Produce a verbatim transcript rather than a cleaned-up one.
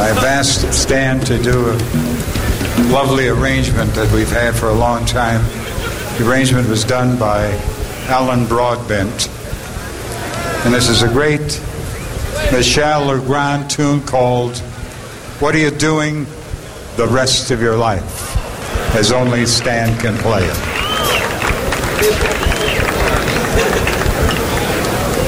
I've asked Stan to do a lovely arrangement that we've had for a long time. The arrangement was done by Alan Broadbent. And this is a great Michel Legrand tune called What Are You Doing the Rest of Your Life? As only Stan can play it.